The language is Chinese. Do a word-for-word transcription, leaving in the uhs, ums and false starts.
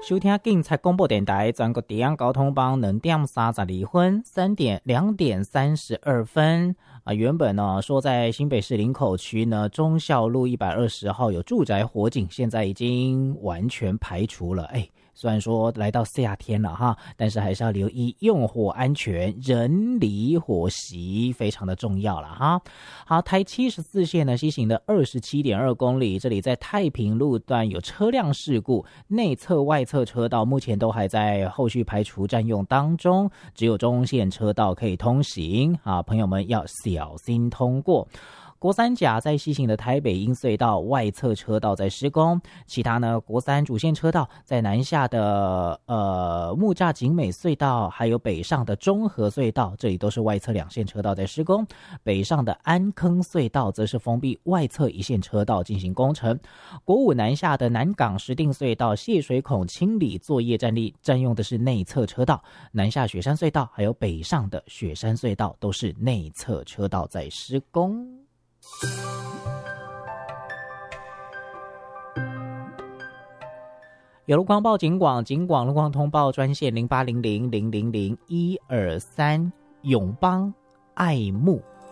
收听警察广播电台全国地方交通帮两点三十二分，三点两点三十二分啊。原本呢说在新北市林口区呢忠孝路一百二十号有住宅火警，现在已经完全排除了。哎，虽然说来到夏天了哈，但是还是要留意用火安全，人离火熄非常的重要了哈。好，台七十四线呢西行的二十七点二公里，这里在太平路段有车辆事故，内侧外侧车道目前都还在后续排除占用当中，只有中线车道可以通行啊，朋友们要小心通过。国三甲在西行的台北鹰隧道外侧车道在施工，其他呢国三主线车道在南下的呃木栅景美隧道，还有北上的中和隧道，这里都是外侧两线车道在施工。北上的安坑隧道则是封闭外侧一线车道进行工程。国五南下的南港石碇隧道泄水孔清理作业站立占用的是内侧车道，南下雪山隧道还有北上的雪山隧道都是内侧车道在施工。有路况报警广，警广路况通报专线零八零零零零零一二三，永邦爱慕。